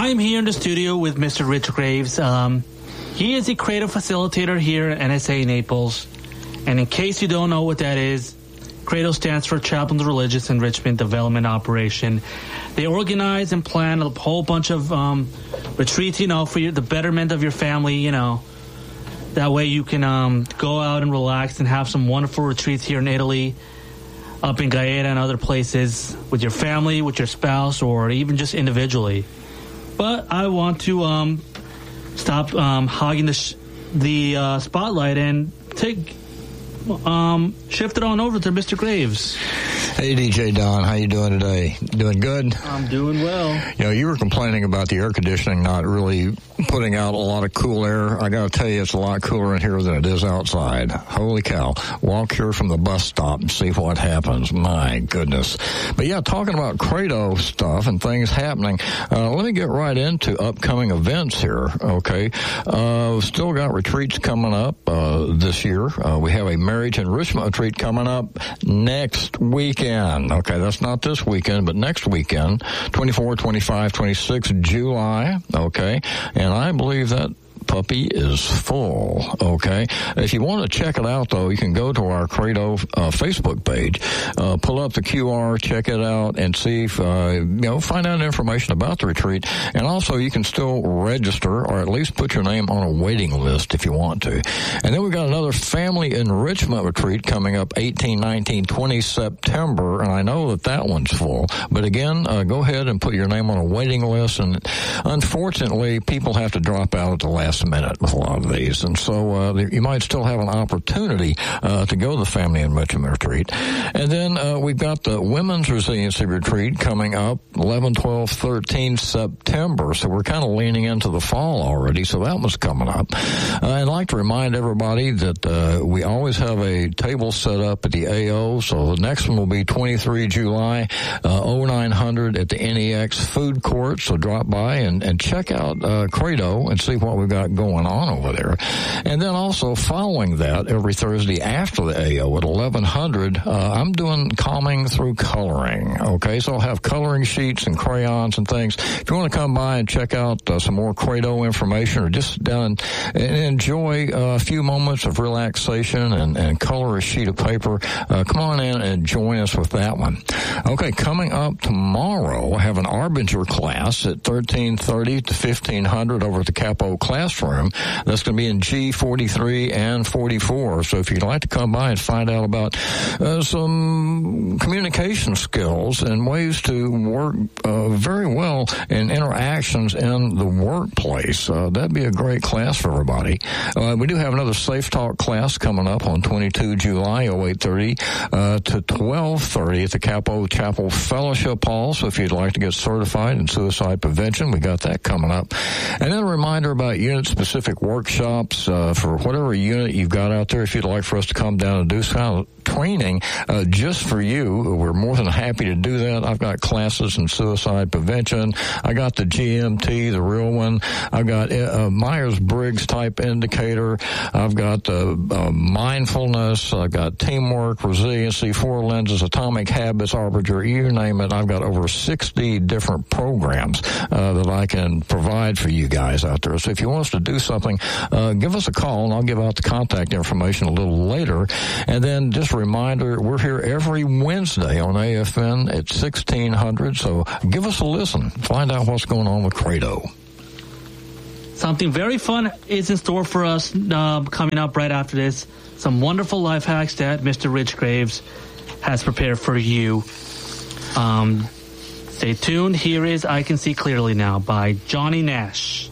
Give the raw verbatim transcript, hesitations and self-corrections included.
I'm here in the studio with Mister Rich Graves. Um, he is the creative facilitator here at N S A Naples. And in case you don't know what that is, CREDO stands for Chaplains Religious Enrichment Development Operation. They organize and plan a whole bunch of um, retreats, you know, for your, the betterment of your family, you know. That way you can um, go out and relax and have some wonderful retreats here in Italy, up in Gaeta and other places, with your family, with your spouse, or even just individually. But I want to um, stop um, hogging the sh- the uh, spotlight and take um, shift it on over to Mister Graves. Hey, D J Don, how you doing today? Doing good? I'm doing well. You know, you were complaining about the air conditioning not really putting out a lot of cool air. I got to tell you, it's a lot cooler in here than it is outside. Holy cow. Walk here from the bus stop and see what happens. My goodness. But yeah, talking about CREDO stuff and things happening, uh, let me get right into upcoming events here, okay? Uh, we've still got retreats coming up uh, this year. Uh, we have a marriage enrichment retreat coming up next weekend. Okay, that's not this weekend, but next weekend, twenty-four, twenty-five, twenty-six July, okay? And I believe that puppy is full, okay? If you want to check it out, though, you can go to our CREDO uh, Facebook page, uh, pull up the Q R, check it out, and see if, uh, you know, find out information about the retreat. And also, you can still register or at least put your name on a waiting list if you want to. And then we've got another family enrichment retreat coming up eighteen, nineteen, twenty September, and I know that that one's full. But again, uh, go ahead and put your name on a waiting list, and unfortunately, people have to drop out at the last minute with a lot of these, and so uh, you might still have an opportunity uh, to go to the family enrichment retreat. And then uh, we've got the women's resiliency retreat coming up eleven, twelve, thirteen September, so we're kind of leaning into the fall already, so that one's coming up. Uh, I'd like to remind everybody that uh, we always have a table set up at the A O, so the next one will be twenty-three July, uh, oh nine hundred at the N E X food court, so drop by and, and check out uh, CREDO and see what we've got going on over there. And then also following that, every Thursday after the A O at eleven hundred, uh, I'm doing calming through coloring, okay? So I'll have coloring sheets and crayons and things. If you want to come by and check out uh, some more CREDO information, or just sit down and, and enjoy uh, a few moments of relaxation and, and color a sheet of paper, uh, come on in and join us with that one. Okay, coming up tomorrow, I have an Arbinger class at thirteen thirty to fifteen hundred over at the Capo Classroom. That's going to be in G forty-three and forty-four. So if you'd like to come by and find out about uh, some communication skills and ways to work uh, very well in interactions in the workplace, uh, that'd be a great class for everybody. Uh, we do have another Safe Talk class coming up on twenty-second of July, oh eight thirty uh, to twelve thirty at the Capo Chapel Fellowship Hall. So if you'd like to get certified in suicide prevention, we got that coming up. And then a reminder about unit-specific workshops uh, for whatever unit you've got out there. If you'd like for us to come down and do some training uh, just for you, we're more than happy to do that. I've got classes in suicide prevention. I got the G M T, the real one. I've got a Myers-Briggs type indicator. I've got uh, uh, mindfulness. I've got teamwork, resiliency, four lenses, atomic habits, Arbinger, you name it. I've got over sixty different programs uh, that I can provide for you guys out there. So if you want us to do something, uh, give us a call, and I'll give out the contact information a little later. And then just a reminder, we're here every Wednesday on A F N at sixteen hundred, so give us a listen. Find out what's going on with CREDO. Something very fun is in store for us uh, coming up right after this. Some wonderful life hacks that Mister Rich Graves has prepared for you. Um, stay tuned. Here is I Can See Clearly Now by Johnny Nash.